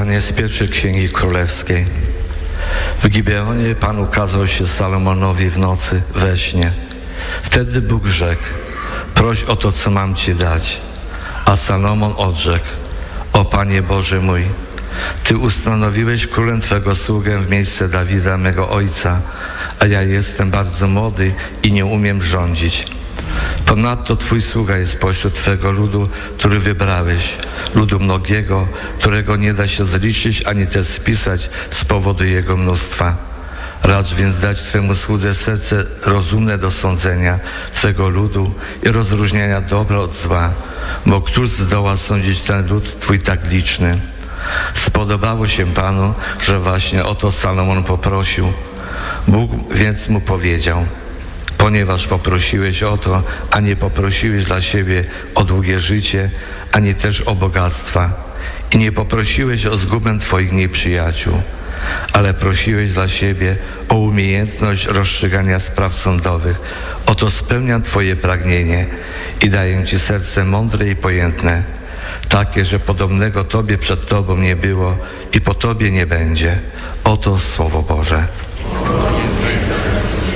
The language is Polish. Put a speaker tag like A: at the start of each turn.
A: Czytanie z pierwszej Księgi Królewskiej. W Gibeonie Pan ukazał się Salomonowi w nocy we śnie. Wtedy Bóg rzekł: proś o to, co mam Ci dać. A Salomon odrzekł: o Panie Boże mój, Ty ustanowiłeś królem Twego sługę w miejsce Dawida, mego ojca, a ja jestem bardzo młody i nie umiem rządzić. Ponadto Twój sługa jest pośród Twego ludu, który wybrałeś, ludu mnogiego, którego nie da się zliczyć ani też spisać z powodu jego mnóstwa. Racz więc dać Twemu słudze serce rozumne do sądzenia Twego ludu i rozróżniania dobra od zła, bo któż zdoła sądzić ten lud Twój tak liczny? Spodobało się Panu, że właśnie o to Salomon poprosił. Bóg więc mu powiedział: ponieważ poprosiłeś o to, a nie poprosiłeś dla siebie o długie życie, ani też o bogactwa, i nie poprosiłeś o zgubę Twoich nieprzyjaciół, ale prosiłeś dla siebie o umiejętność rozstrzygania spraw sądowych, oto spełniam Twoje pragnienie i daję Ci serce mądre i pojętne, takie, że podobnego Tobie przed Tobą nie było i po Tobie nie będzie. Oto Słowo Boże.